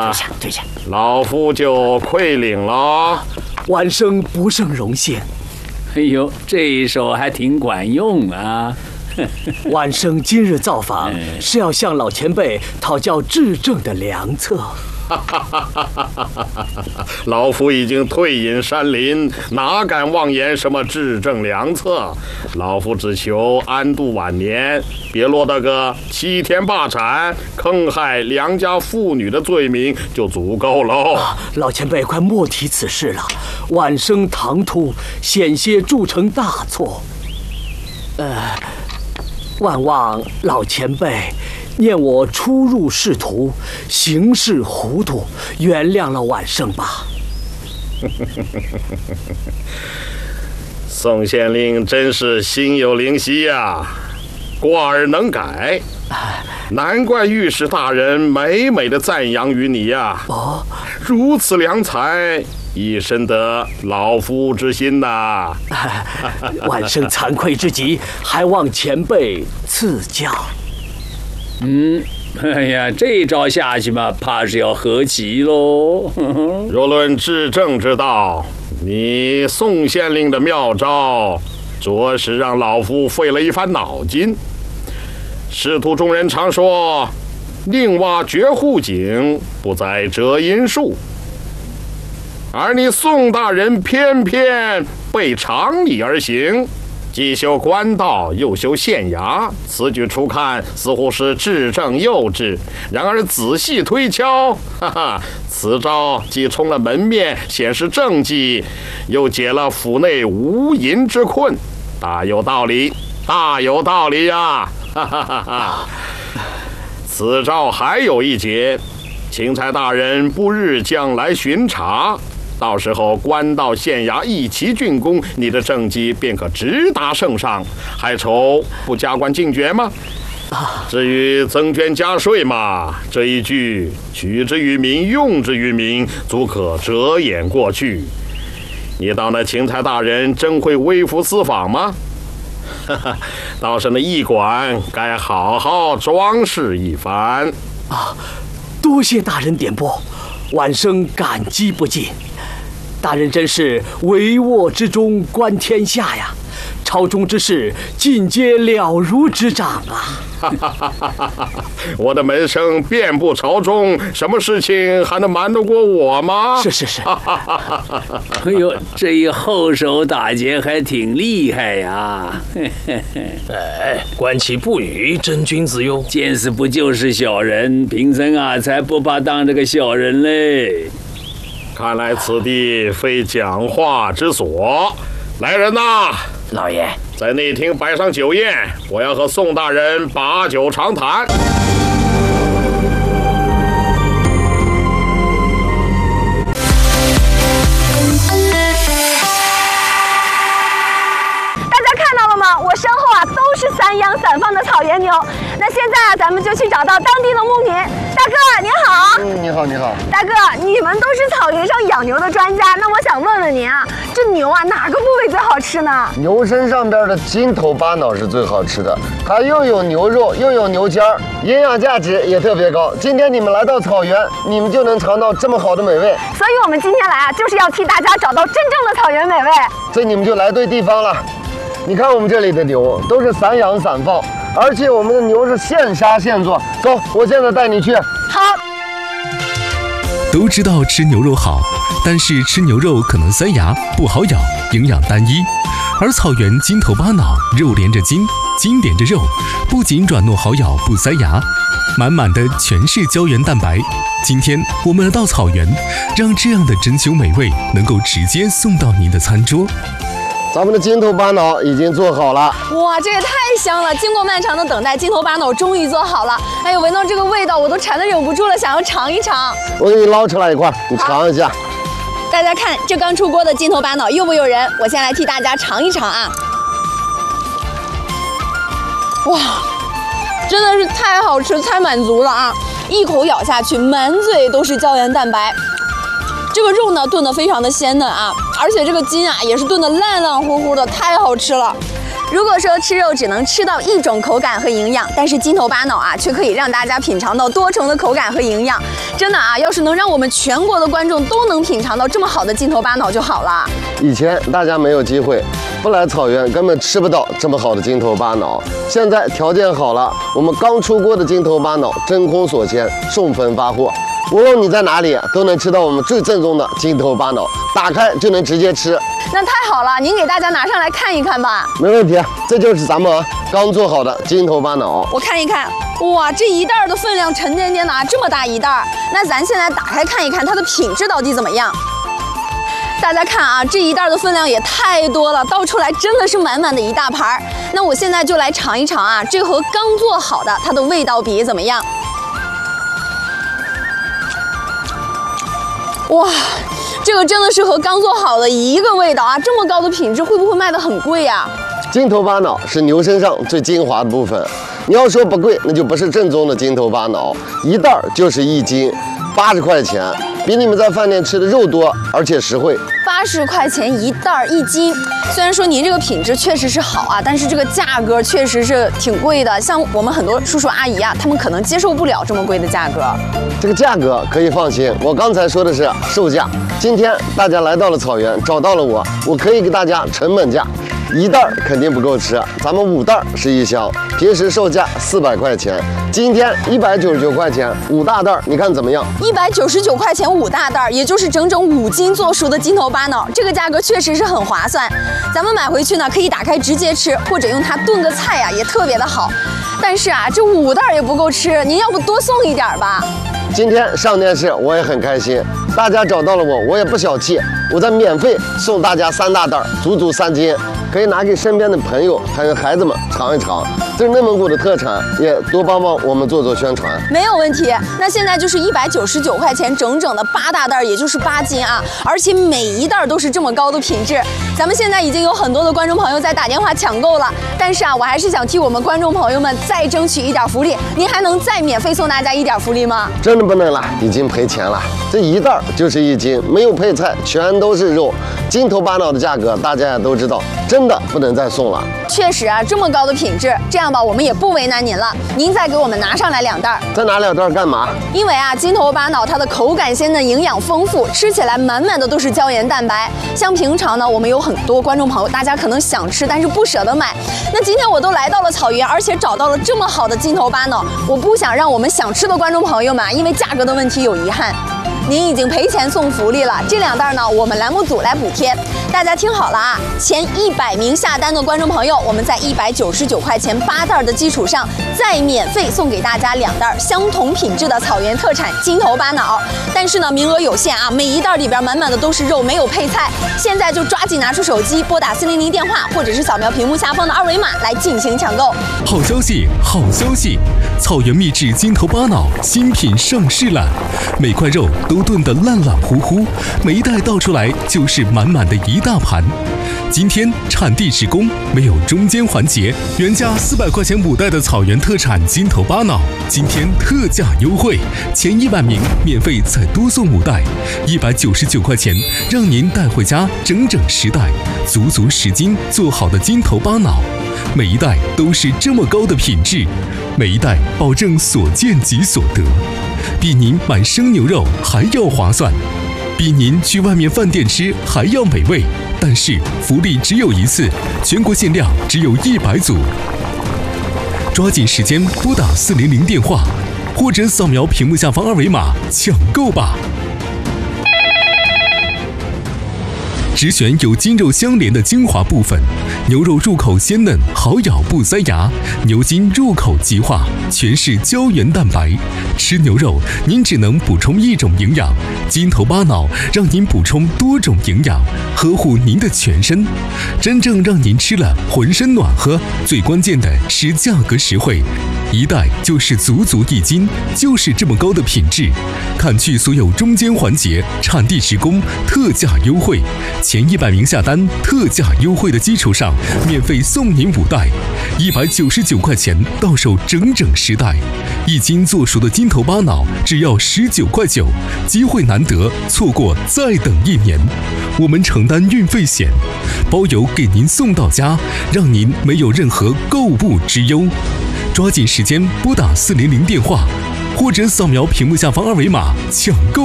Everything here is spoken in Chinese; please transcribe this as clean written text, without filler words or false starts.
对下， 老夫就愧领了。 晚生不胜荣幸。 哎呦，这一手还挺管用啊！ 晚生今日造访，是要向老前辈讨教治政的良策。 老夫已经退隐山林，哪敢妄言什么治政良策？老夫只求安度晚年，别落得个欺天霸产、坑害良家妇女的罪名就足够喽。 老前辈快莫提此事了，晚生唐突，险些铸成大错。万望老前辈念我初入仕途，行事糊涂，原谅了晚生吧。 宋县令真是心有灵犀呀，过而能改，难怪御史大人美美的赞扬于你呀。如此良才，亦深得老夫之心呐。 晚生惭愧之极，还望前辈赐教。 哎呀，这一招下去嘛，怕是要和棋喽。 若论治政之道，你宋县令的妙招，着实让老夫费了一番脑筋。仕途中人常说，宁挖掘户井，不在折阴树。而你宋大人偏偏背常理而行，既修官道又修县衙，此举初看似乎是治政幼稚，然而仔细推敲，此招既充了门面，显示政绩，又解了府内无银之困，大有道理，大有道理呀！此招还有一节，钦差大人不日将来巡查，到时候官道县衙一齐竣工，你的政绩便可直达圣上，还愁不加官进爵吗？至于增捐加税嘛，这一句取之于民，用之于民，足可遮掩过去。你当那钦差大人真会微服私访吗？倒是那驿馆该好好装饰一番。 多谢大人点拨，晚生感激不尽。大人真是帷幄之中观天下呀，朝中之事尽皆了如指掌啊！ 我的门生遍布朝中，什么事情还能瞒得过我吗？ 是。 哎呦，这一后手打劫还挺厉害呀！ 观其不语，真君子哟。 见死不救是小人，贫僧啊才不怕当这个小人嘞。 看来此地非讲话之所。来人呐！ 老爷， 在内厅摆上酒宴，我要和宋大人把酒长谈。 我身后啊都是散养散放的草原牛。那现在啊，咱们就去找到当地的牧民。大哥您好。 你好，你好。 大哥，你们都是草原上养牛的专家，那我想问问您啊，这牛啊哪个部位最好吃呢？ 牛身上边的筋头巴脑是最好吃的，它又有牛肉又有牛尖儿，营养价值也特别高。今天你们来到草原，你们就能尝到这么好的美味。 所以我们今天来啊，就是要替大家找到真正的草原美味。 所以你们就来对地方了。你看我们这里的牛都是散养散放，而且我们的牛是现杀现做。走，我现在带你去。 好。 都知道吃牛肉好，但是吃牛肉可能塞牙，不好咬，营养单一。而草原筋头巴脑，肉连着筋，筋连着肉，不仅软糯好咬不塞牙，满满的全是胶原蛋白。今天我们来到草原，让这样的珍馐美味能够直接送到您的餐桌。 咱们的筋头巴脑已经做好了， 哇，这也太香了！经过漫长的等待，筋头巴脑终于做好了。哎呦，闻到这个味道，我都馋得忍不住了，想要尝一尝。 我给你捞出来一块，你尝一下。 大家看，这刚出锅的筋头巴脑诱不诱人？我先来替大家尝一尝啊！哇，真的是太好吃、太满足了啊！一口咬下去，满嘴都是胶原蛋白。这个肉呢炖得非常的鲜嫩啊，而且这个筋啊也是炖得烂烂乎乎的，太好吃了。 如果说吃肉只能吃到一种口感和营养，但是筋头巴脑啊，却可以让大家品尝到多重的口感和营养。真的啊，要是能让我们全国的观众都能品尝到这么好的筋头巴脑就好了。 以前大家没有机会，不来草原根本吃不到这么好的筋头巴脑。现在条件好了，我们刚出锅的筋头巴脑真空锁鲜，送分发货。无论你在哪里，都能吃到我们最正宗的筋头巴脑，打开就能直接吃。 那太好了，您给大家拿上来看一看吧。 没问题，这就是咱们刚做好的筋头巴脑。 我看一看，哇，这一袋的分量沉甸甸的啊，这么大一袋。那咱现在打开看一看它的品质到底怎么样。大家看啊，这一袋的分量也太多了，倒出来真的是满满的一大盘。那我现在就来尝一尝啊，这和刚做好的它的味道比怎么样？哇，这个真的是和刚做好的一个味道啊！这么高的品质，会不会卖得很贵呀？ 筋头巴脑是牛身上最精华的部分，你要说不贵，那就不是正宗的筋头巴脑。一袋就是1斤，80块钱，比你们在饭店吃的肉多，而且实惠。 80块钱一袋1斤，虽然说您这个品质确实是好啊，但是这个价格确实是挺贵的。像我们很多叔叔阿姨啊，他们可能接受不了这么贵的价格。 这个价格可以放心，我刚才说的是售价。今天大家来到了草原，找到了我可以给大家成本价。一袋肯定不够吃，咱们5袋是一箱，平时售价400块钱，今天199块钱5大袋，你看怎么样 ？199块钱5大袋，也就是整整5斤做熟的筋头巴脑，这个价格确实是很划算。咱们买回去呢，可以打开直接吃，或者用它炖个菜呀，也特别的好。但是啊，这5袋也不够吃，您要不多送一点吧？ 今天上电视我也很开心，大家找到了我也不小气，我再免费送大家3大袋，足3斤。可以拿给身边的朋友还有孩子们尝一尝，这是内蒙古的特产，也多帮帮我们做宣传。 没有问题，那现在就是199块钱整整的8大袋，也就是8斤啊，而且每一袋都是这么高的品质。咱们现在已经有很多的观众朋友在打电话抢购了，但是啊，我还是想替我们观众朋友们再争取一点福利，您还能再免费送大家一点福利吗？ 真的不能了，已经赔钱了。这一袋就是1斤，没有配菜，全都是肉。筋头巴脑的价格大家也都知道，真的不能再送了。 确实啊，这么高的品质，这样吧，我们也不为难您了，您再给我们拿上来2袋。 再拿2袋干嘛？ 因为啊，筋头巴脑它的口感鲜嫩，营养丰富，吃起来满满的都是胶原蛋白。像平常呢，我们有很多观众朋友，大家可能想吃，但是不舍得买。那今天我都来到了草原，而且找到了这么好的筋头巴脑，我不想让我们想吃的观众朋友们因为价格的问题有遗憾。您已经赔钱送福利了，这2袋呢，我们栏目组来补贴。大家听好了啊，前100名下单的观众朋友，我们在199块钱8袋的基础上，再免费送给大家2袋相同品质的草原特产筋头巴脑。但是呢，名额有限啊，每一袋里边满满的都是肉，没有配菜。现在就抓紧拿出手机，拨打400电话，或者是扫描屏幕下方的2维码来进行抢购。 好消息，好消息！草原秘制筋头巴脑新品上市了，每块肉都炖得烂烂糊糊，每一袋倒出来就是满满的一大盘。今天产地直供，没有中间环节，原价400块钱5袋的草原特产筋头巴脑，今天特价优惠，前100名免费再多送5袋，199块钱，让您带回家整整10袋，足10斤做好的筋头巴脑，每一袋都是这么高的品质，每一袋保证所见即所得，比您买生牛肉还要划算，比您去外面饭店吃还要美味。但是福利只有一次，全国限量只有100组，抓紧时间拨打400电话，或者扫描屏幕下方2维码抢购吧。只选有筋肉相连的精华部分，牛肉入口鲜嫩，好咬不塞牙；牛筋入口即化，全是胶原蛋白。吃牛肉，您只能补充一种营养，筋头巴脑让您补充多种营养，呵护您的全身，真正让您吃了浑身暖和。最关键的是价格实惠。 一袋就是足足1斤，就是这么高的品质。砍去所有中间环节，产地直供，特价优惠。前100名下单，特价优惠的基础上，免费送您5袋，199块钱到手整整10袋。1斤做熟的金头巴脑只要19块9，机会难得，错过再等1年。我们承担运费险，包邮给您送到家，让您没有任何购物之忧。抓紧时间拨打400电话，或者扫描屏幕下方2维码抢购。